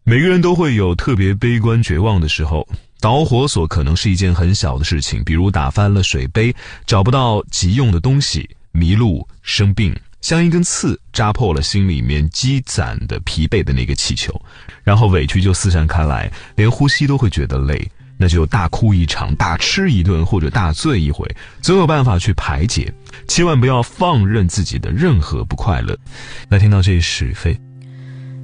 每个人都会有特别悲观绝望的时候，导火索可能是一件很小的事情，比如打翻了水杯，找不到急用的东西，迷路，生病，像一根刺扎破了心里面积攒的疲惫的那个气球，然后委屈就四散开来，连呼吸都会觉得累，那就大哭一场，大吃一顿，或者大醉一回，总有办法去排解，千万不要放任自己的任何不快乐。来听到这是非。